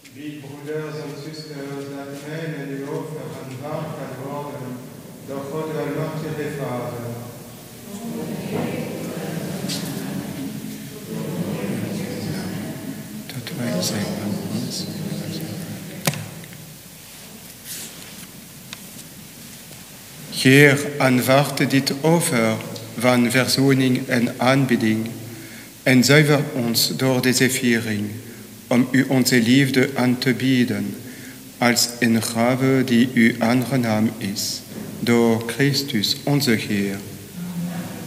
Wie broeders en zusters, laat mij en uw offer aanvaardbaar worden door God de Almachtige Vader. Dat wij zijn van ons. Heer, aanvaard dit offer van verzoening en aanbidding en zuiver ons door deze viering om u onze liefde aan te bieden als een gave die u aangenaam is, door Christus onze Heer.